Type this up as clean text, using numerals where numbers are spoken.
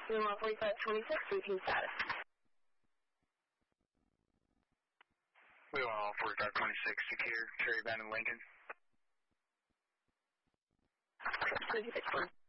Lima 4526, routine status. Lima 4526, secure, Cherry Bend and Lincoln. Okay, 36.